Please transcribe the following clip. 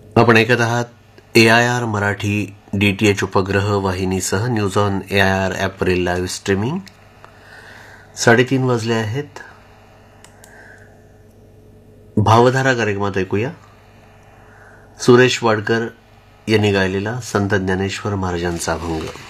आपण ऐकत आहात AIR मराठी DTH उपग्रह वाहिनीसह news on AIR ॲपवरील live streaming. 3:30 वाजले आहेत. भावधारा कार्यक्रमात ऐकूया सुरेश वाडकर यांनी गायलेला संत ज्ञानेश्वर महाराजांचा अभंग.